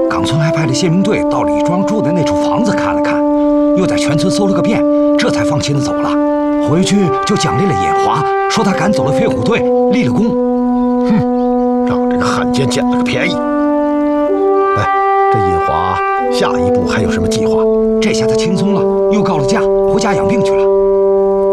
冈村还派了宪兵队到李庄住的那处房子看了看，又在全村搜了个遍，这才放心的走了。回去就奖励了野华，说他赶走了飞虎队，立了功。 哼，让这个汉奸捡了个便宜。哎，这尹华下一步还有什么计划？ 这下他轻松了，又告了假，回家养病去了。